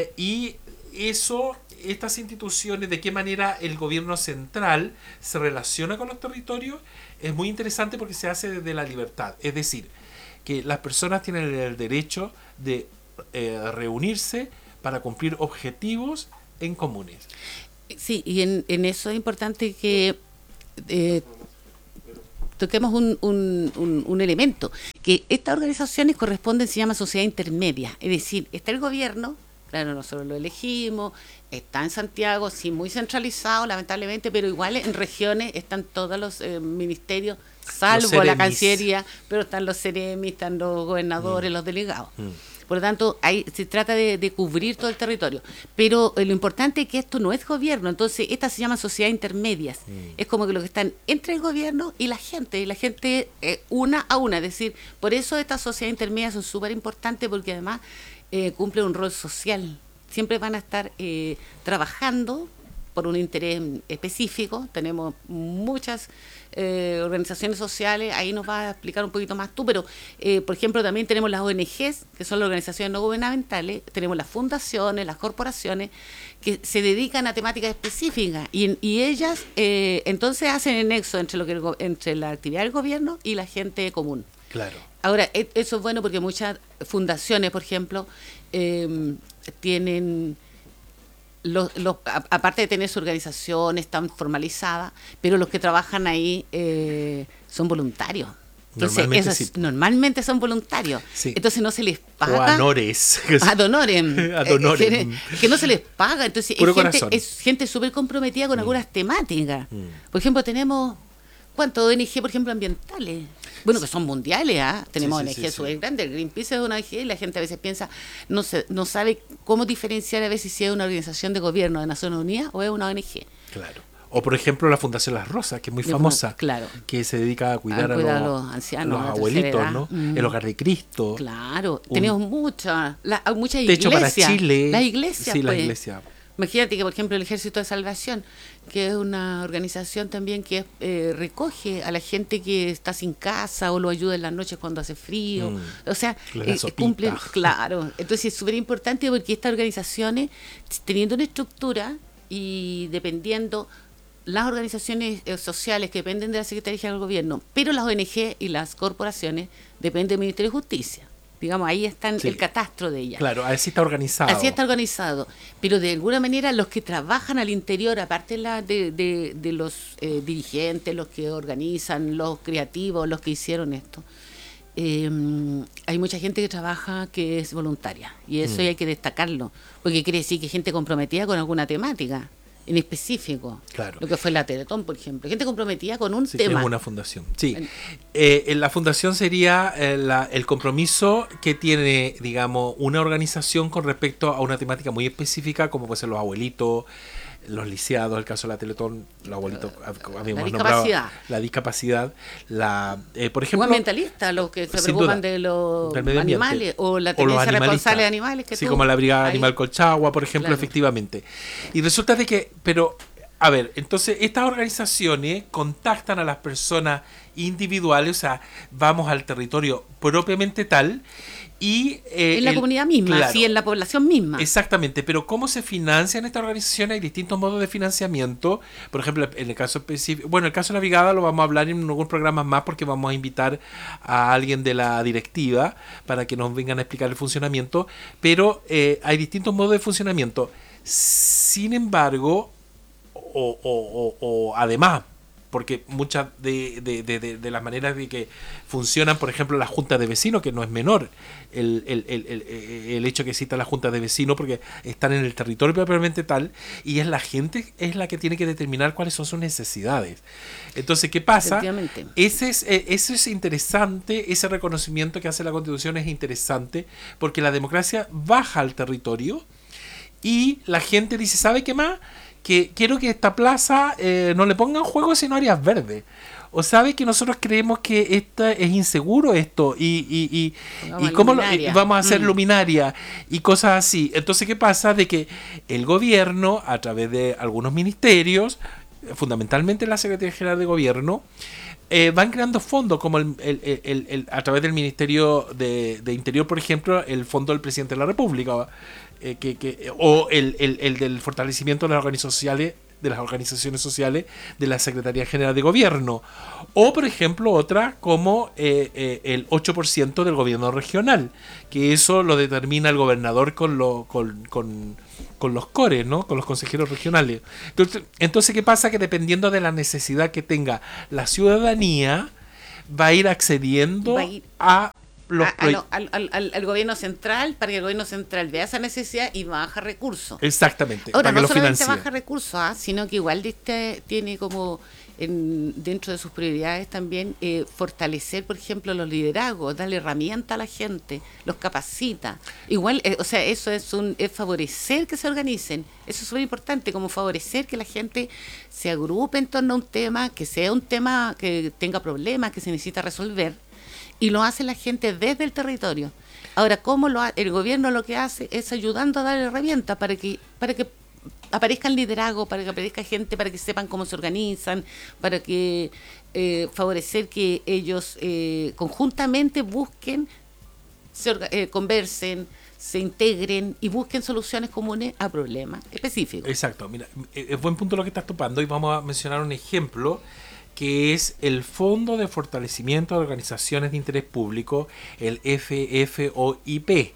Speaker 18: estas instituciones, de qué manera el gobierno central se relaciona con los territorios, es muy interesante porque se hace desde la libertad. Es decir, que las personas tienen el derecho de reunirse para cumplir objetivos en comunes.
Speaker 19: Sí, y en eso es importante que toquemos un elemento, que estas organizaciones corresponden, se llama sociedad intermedia, es decir, está el gobierno, claro, nosotros lo elegimos, está en Santiago, sí, muy centralizado, lamentablemente, pero igual en regiones están todos los ministerios, salvo la Cancillería, pero están los Ceremis, están los gobernadores, los delegados. Por lo tanto, ahí se trata de cubrir todo el territorio. Pero lo importante es que esto no es gobierno, entonces estas se llaman sociedades intermedias. Es como que lo que están entre el gobierno y la gente una a una. Es decir, por eso estas sociedades intermedias son súper importantes, porque además cumplen un rol social. Siempre van a estar trabajando por un interés específico. Tenemos muchas organizaciones sociales, ahí nos va a explicar un poquito más tú, pero por ejemplo también tenemos las ONGs, que son las organizaciones no gubernamentales, tenemos las fundaciones, las corporaciones, que se dedican a temáticas específicas, y ellas entonces hacen el nexo entre la actividad del gobierno y la gente común.
Speaker 18: Claro.
Speaker 19: Ahora, eso es bueno porque muchas fundaciones, por ejemplo, tienen... aparte de tener su organización, están formalizadas, pero los que trabajan ahí son voluntarios. Entonces, normalmente son voluntarios. Sí. Entonces no se les paga.
Speaker 18: O honores.
Speaker 19: Ad honorem. Que no se les paga. Entonces es gente súper comprometida con algunas temáticas. Por ejemplo, tenemos, ¿cuántos ONG, por ejemplo, ambientales? Bueno, que son mundiales, tenemos ONG súper grandes. Greenpeace es una ONG y la gente a veces piensa, no sabe cómo diferenciar a veces si es una organización de gobierno de Naciones Unidas o es una ONG.
Speaker 18: Claro. O por ejemplo la Fundación Las Rosas, que es muy famosa,
Speaker 19: claro,
Speaker 18: que se dedica a cuidar a los ancianos, los abuelitos, ¿no? El Hogar de Cristo.
Speaker 19: Claro, tenemos muchas iglesias.
Speaker 18: Techo para Chile.
Speaker 19: Las iglesias,
Speaker 18: sí, las iglesias.
Speaker 19: Imagínate que, por ejemplo, el Ejército de Salvación, que es una organización también que recoge a la gente que está sin casa o lo ayuda en las noches cuando hace frío. O sea, cumplen, claro. Entonces es súper importante porque estas organizaciones, teniendo una estructura y dependiendo las organizaciones sociales que dependen de la Secretaría del Gobierno, pero las ONG y las corporaciones dependen del Ministerio de Justicia. Digamos, ahí está el catastro de ellas.
Speaker 18: Claro, así está organizado.
Speaker 19: Así está organizado. Pero de alguna manera los que trabajan al interior, aparte de los dirigentes, los que organizan, los creativos, los que hicieron esto, hay mucha gente que trabaja que es voluntaria. Y eso hay que destacarlo. Porque quiere decir que gente comprometida con alguna temática en específico.
Speaker 18: Claro.
Speaker 19: Lo que fue la Teletón, por ejemplo. Gente comprometida con un tema.
Speaker 18: Tenemos una fundación. Sí. La fundación sería el compromiso que tiene, digamos, una organización con respecto a una temática muy específica, como puede ser los abuelitos, los lisiados, el caso de la Teletón, los abuelitos, habíamos nombrado la discapacidad, por ejemplo...
Speaker 19: Los ambientalistas, los que se preocupan de los animales, o la tenencia responsable de animales.
Speaker 18: Sí, como la Brigada Animal Colchagua, por ejemplo, efectivamente. Y resulta de que, a ver, entonces estas organizaciones contactan a las personas individuales, o sea, vamos al territorio propiamente tal, y
Speaker 19: en la comunidad misma,
Speaker 18: claro,
Speaker 19: sí, en la población misma.
Speaker 18: Exactamente, pero ¿cómo se financian estas organizaciones? Hay distintos modos de financiamiento. Por ejemplo, en el caso específico, bueno, el caso de la Brigada lo vamos a hablar en algunos programas más, porque vamos a invitar a alguien de la directiva para que nos vengan a explicar el funcionamiento, pero hay distintos modos de funcionamiento. Sin embargo, o además, porque muchas de las maneras de que funcionan, por ejemplo, las juntas de vecinos, que no es menor el hecho que exista las juntas de vecinos, porque están en el territorio propiamente tal, y es la gente es la que tiene que determinar cuáles son sus necesidades. Entonces, ¿qué pasa? Ese es interesante, ese reconocimiento que hace la Constitución es interesante, porque la democracia baja al territorio y la gente dice, ¿sabe qué más? Que quiero que esta plaza no le pongan juego sino áreas verdes. O sabe que nosotros creemos que es inseguro esto y cómo vamos a hacer luminaria y cosas así. Entonces, ¿qué pasa? De que el gobierno, a través de algunos ministerios, fundamentalmente la Secretaría General de Gobierno, van creando fondos como a través del Ministerio de Interior, por ejemplo, el Fondo del Presidente de la República, o el del fortalecimiento de las organizaciones sociales de las organizaciones sociales de la Secretaría General de Gobierno. O, por ejemplo, otra como el 8% del gobierno regional, que eso lo determina el gobernador con los CORES, ¿no? Con los consejeros regionales. Entonces, ¿qué pasa? Que dependiendo de la necesidad que tenga la ciudadanía, va a ir accediendo al
Speaker 19: gobierno central, para que el gobierno central vea esa necesidad y baja recursos.
Speaker 18: Exactamente.
Speaker 19: Ahora,
Speaker 18: para
Speaker 19: no
Speaker 18: que
Speaker 19: solamente
Speaker 18: financie.
Speaker 19: baja recursos, sino que igual tiene como dentro de sus prioridades también fortalecer, por ejemplo, los liderazgos, darle herramienta a la gente, los capacita. Igual, o sea, eso es favorecer que se organicen. Eso es súper importante, como favorecer que la gente se agrupe en torno a un tema, que sea un tema que tenga problemas, que se necesita resolver, y lo hace la gente desde el territorio. Ahora, ¿cómo el gobierno lo que hace es ayudando a dar herramientas para que aparezcan liderazgo, para que aparezca gente, para que sepan cómo se organizan, para que favorecer que ellos conjuntamente busquen, conversen, se integren y busquen soluciones comunes a problemas específicos.
Speaker 18: Exacto, mira, es buen punto lo que estás topando, y vamos a mencionar un ejemplo que es el Fondo de Fortalecimiento de Organizaciones de Interés Público, el FFOIP.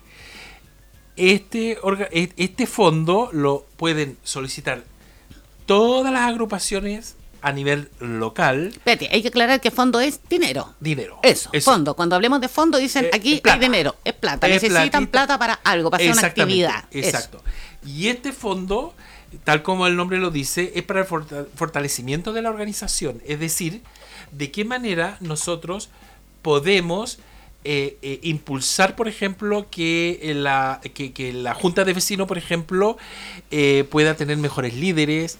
Speaker 18: Este fondo lo pueden solicitar todas las agrupaciones a nivel local.
Speaker 19: Espérate, hay que aclarar que fondo es dinero. Eso. Fondo. Cuando hablemos de fondo dicen aquí hay dinero, es plata. Necesitan plata para algo, para hacer una actividad.
Speaker 18: Exacto. Eso. Y este fondo, tal como el nombre lo dice, es para el fortalecimiento de la organización. Es decir, de qué manera nosotros podemos impulsar, por ejemplo, que la Junta de Vecinos, por ejemplo, pueda tener mejores líderes.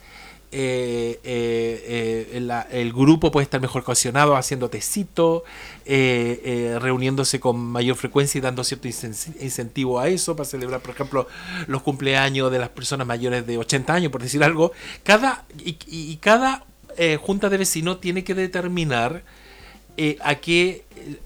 Speaker 18: El grupo puede estar mejor cohesionado, haciendo tecito, reuniéndose con mayor frecuencia y dando cierto incentivo a eso, para celebrar, por ejemplo, los cumpleaños de las personas mayores de 80 años, por decir algo. Cada junta de vecinos tiene que determinar qué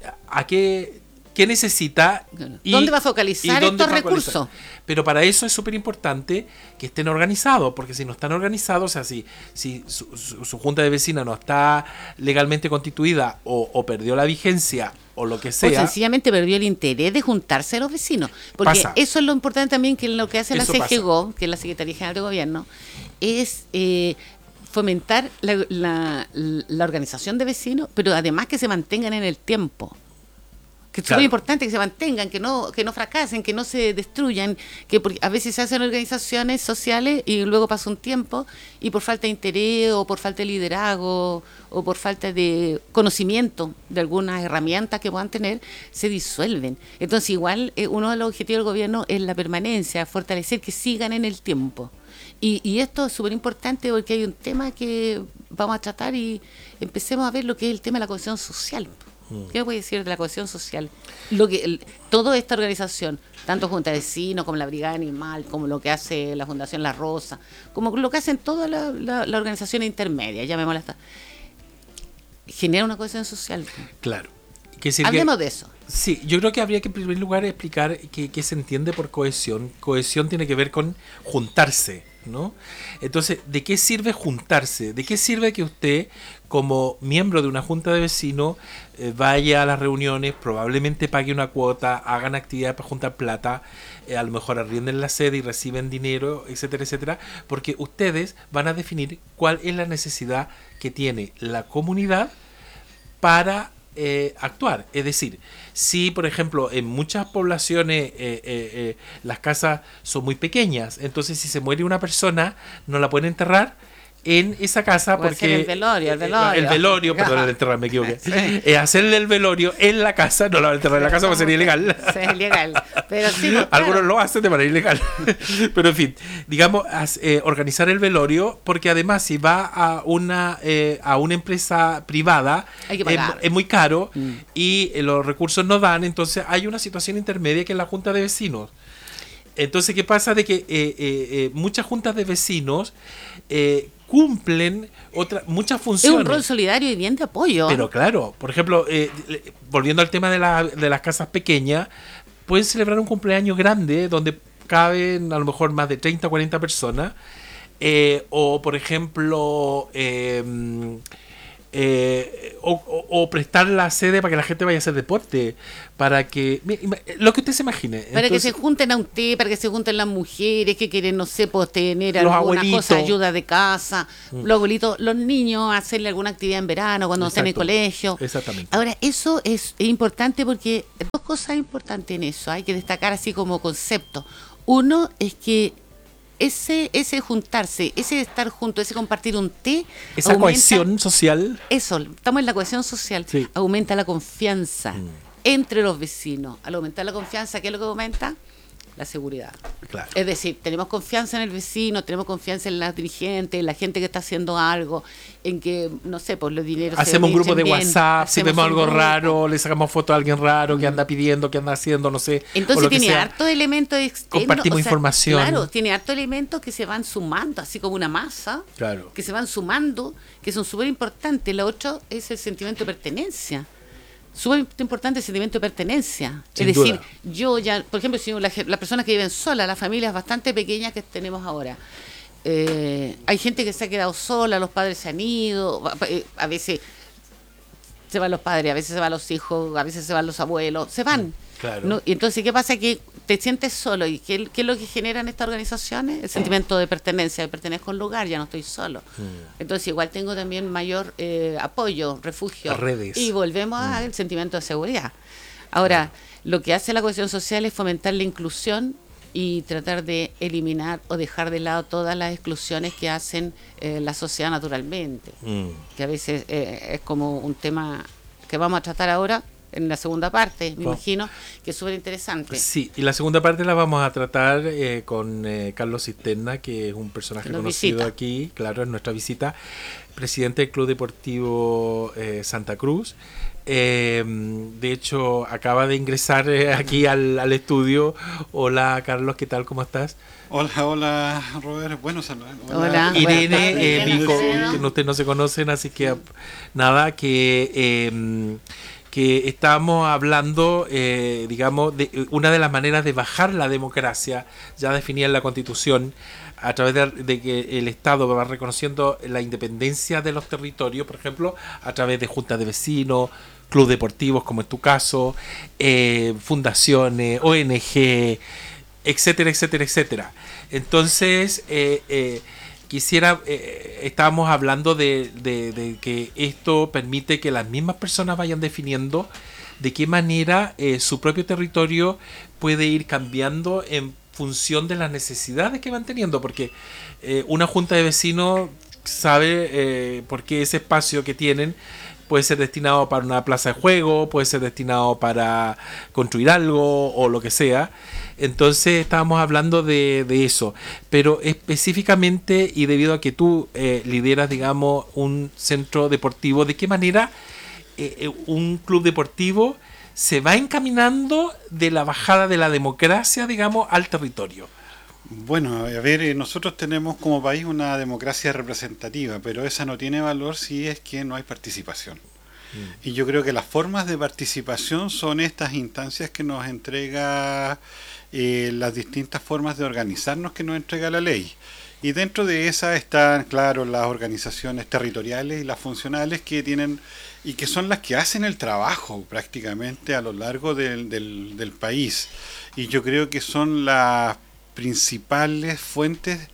Speaker 18: necesita y
Speaker 19: dónde va a focalizar estos recursos.
Speaker 18: Pero para eso es súper importante que estén organizados, porque si no están organizados, o sea, si su junta de vecinos no está legalmente constituida o perdió la vigencia o lo que sea,
Speaker 19: o sencillamente perdió el interés de juntarse a los vecinos, porque eso es lo importante también, que lo que hace la CGGO, que es la Secretaría General de Gobierno, es fomentar la organización de vecinos, pero además que se mantengan en el tiempo. Que es muy importante que se mantengan, que no fracasen, que no se destruyan, que a veces se hacen organizaciones sociales y luego pasa un tiempo y por falta de interés o por falta de liderazgo o por falta de conocimiento de algunas herramientas que puedan tener, se disuelven. Entonces igual uno de los objetivos del gobierno es la permanencia, fortalecer que sigan en el tiempo. Y esto es súper importante porque hay un tema que vamos a tratar y empecemos a ver lo que es el tema de la cohesión social. ¿Qué me puede decir de la cohesión social? Toda esta organización, tanto Junta de Vecinos como la Brigada Animal, como lo que hace la Fundación La Rosa, como lo que hacen todas las organizaciones intermedias, llamémosla hasta, genera una cohesión social.
Speaker 18: Claro.
Speaker 19: Hablemos de eso.
Speaker 18: Sí, yo creo que habría que en primer lugar explicar qué se entiende por cohesión. Cohesión tiene que ver con juntarse, ¿no? Entonces, ¿de qué sirve juntarse? ¿De qué sirve que usted, como miembro de una junta de vecinos, vaya a las reuniones, probablemente pague una cuota, hagan actividades para juntar plata, a lo mejor arrienden la sede y reciben dinero, etcétera, etcétera? Porque ustedes van a definir cuál es la necesidad que tiene la comunidad para actuar. Es decir, si por ejemplo en muchas poblaciones las casas son muy pequeñas, entonces si se muere una persona no la pueden enterrar en esa casa porque
Speaker 19: el velorio,
Speaker 18: perdón, el enterrar, me equivoqué. Sí. Hacerle el velorio en la casa, no la van a enterrar en la casa porque sería ilegal.
Speaker 19: Sí, es ilegal. Pero sí,
Speaker 18: algunos lo hacen de manera ilegal. Pero en fin, digamos, organizar el velorio, porque además si va a una empresa privada es muy caro y los recursos no dan, entonces hay una situación intermedia que es la junta de vecinos. Entonces, ¿qué pasa? De que muchas juntas de vecinos cumplen muchas funciones.
Speaker 19: Es un rol solidario y bien de apoyo.
Speaker 18: Pero claro, por ejemplo, volviendo al tema de las casas pequeñas, pueden celebrar un cumpleaños grande donde caben a lo mejor más de 30 o 40 personas. o por ejemplo o prestar la sede para que la gente vaya a hacer deporte, para que lo que usted se imagine.
Speaker 19: Para que se junten a un té, para que se junten las mujeres que quieren, no sé, pues tener
Speaker 18: los
Speaker 19: alguna
Speaker 18: abuelitos.
Speaker 19: cosa, ayuda de casa, los abuelitos, los niños, hacerle alguna actividad en verano cuando estén en el colegio.
Speaker 18: Exactamente.
Speaker 19: Ahora, eso es importante porque dos cosas importantes en eso, hay que destacar así como concepto. Uno es que ese juntarse, ese estar juntos, ese compartir un té,
Speaker 18: esa cohesión social.
Speaker 19: Eso, estamos en la cohesión social,
Speaker 18: sí.
Speaker 19: Aumenta la confianza entre los vecinos. Al aumentar la confianza, ¿qué es lo que aumenta? La seguridad.
Speaker 18: Claro.
Speaker 19: Es decir, tenemos confianza en el vecino, tenemos confianza en la dirigente, en la gente que está haciendo algo, en que, no sé, por los dineros
Speaker 18: hacemos un grupo de
Speaker 19: bien,
Speaker 18: WhatsApp, si vemos algo
Speaker 19: grupo
Speaker 18: raro, le sacamos foto a alguien raro que anda pidiendo, que anda haciendo, no sé.
Speaker 19: Entonces tiene harto elementos externos.
Speaker 18: Compartimos información.
Speaker 19: Claro, tiene harto elementos que se van sumando, así como una masa,
Speaker 18: claro,
Speaker 19: que se van sumando, que son súper importantes. Lo otro es el sentimiento de pertenencia. Súper importante el sentimiento de pertenencia.
Speaker 18: Sin
Speaker 19: es decir,
Speaker 18: duda.
Speaker 19: yo ya, por ejemplo, si las personas que viven solas, las familias bastante pequeñas que tenemos ahora, hay gente que se ha quedado sola, los padres se han ido, a veces se van los padres, a veces se van los hijos, a veces se van los abuelos, se van.
Speaker 18: Claro.
Speaker 19: ¿No? Y entonces, ¿qué pasa? Que te sientes solo. ¿Y qué es lo que generan estas organizaciones? El sentimiento de pertenencia, de pertenezco a un lugar, ya no estoy solo. Entonces, igual tengo también mayor apoyo, refugio.
Speaker 18: Redes.
Speaker 19: Y volvemos al sentimiento de seguridad. Ahora, lo que hace la cohesión social es fomentar la inclusión y tratar de eliminar o dejar de lado todas las exclusiones que hacen la sociedad naturalmente. Que a veces es como un tema que vamos a tratar ahora en la segunda parte, me imagino, que es súper interesante.
Speaker 18: Sí, y la segunda parte la vamos a tratar con Carlos Cisterna, que es un personaje conocido
Speaker 19: visita
Speaker 18: aquí, claro, en nuestra visita, presidente del Club Deportivo Santa Cruz. De hecho, acaba de ingresar aquí al estudio. Hola, Carlos, ¿qué tal? ¿Cómo estás?
Speaker 20: Hola, Robert. Bueno, saludos.
Speaker 19: Hola.
Speaker 18: Irene, Nico, que ustedes no se conocen, así que nada, que estamos hablando, digamos, de una de las maneras de bajar la democracia, ya definida en la Constitución, a través de que el Estado va reconociendo la independencia de los territorios, por ejemplo, a través de juntas de vecinos, clubes deportivos, como en tu caso, fundaciones, ONG, etcétera, etcétera, etcétera. Entonces, estábamos hablando de que esto permite que las mismas personas vayan definiendo de qué manera su propio territorio puede ir cambiando en función de las necesidades que van teniendo, porque una junta de vecinos sabe por qué ese espacio que tienen puede ser destinado para una plaza de juego, puede ser destinado para construir algo o lo que sea. Entonces estábamos hablando de eso, pero específicamente, y debido a que tú lideras, digamos, un centro deportivo, ¿de qué manera un club deportivo se va encaminando de la bajada de la democracia, digamos, al territorio?
Speaker 20: Bueno, a ver, nosotros tenemos como país una democracia representativa, pero esa no tiene valor si es que no hay participación. Y yo creo que las formas de participación son estas instancias que nos entrega las distintas formas de organizarnos que nos entrega la ley. Y dentro de esas están, claro, las organizaciones territoriales y las funcionales que tienen y que son las que hacen el trabajo prácticamente a lo largo del país. Y yo creo que son las principales fuentes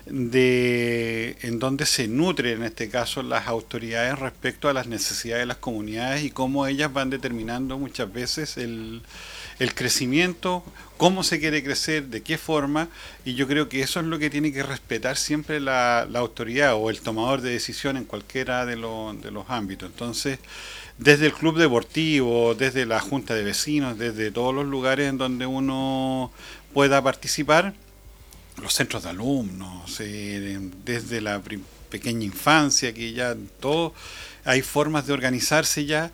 Speaker 20: en donde se nutren en este caso las autoridades respecto a las necesidades de las comunidades y cómo ellas van determinando muchas veces el crecimiento, cómo se quiere crecer, de qué forma, y yo creo que eso es lo que tiene que respetar siempre la autoridad o el tomador de decisión en cualquiera de los ámbitos. Entonces, desde el club deportivo, desde la junta de vecinos, desde todos los lugares en donde uno pueda participar, los centros de alumnos, desde la pequeña infancia, que ya todo, hay formas de organizarse ya,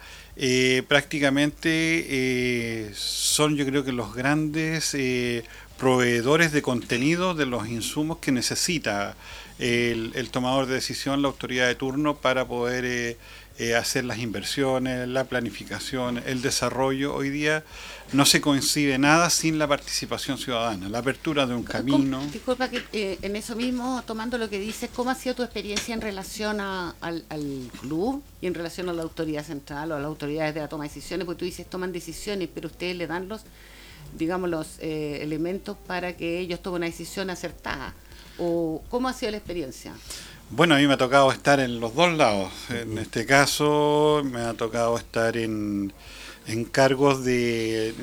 Speaker 20: prácticamente son, yo creo que los grandes proveedores de contenido de los insumos que necesita el tomador de decisión, la autoridad de turno, para poder hacer las inversiones, la planificación, el desarrollo. Hoy día no se concibe nada sin la participación ciudadana, la apertura de un camino.
Speaker 19: Disculpa que en eso mismo, tomando lo que dices, ¿cómo ha sido tu experiencia en relación al club y en relación a la autoridad central o a las autoridades de la toma de decisiones? Porque tú dices, toman decisiones, pero ustedes le dan los elementos para que ellos tomen una decisión acertada. ¿O cómo ha sido la experiencia?
Speaker 20: Bueno, a mí me ha tocado estar en los dos lados. En este caso me ha tocado estar en cargos de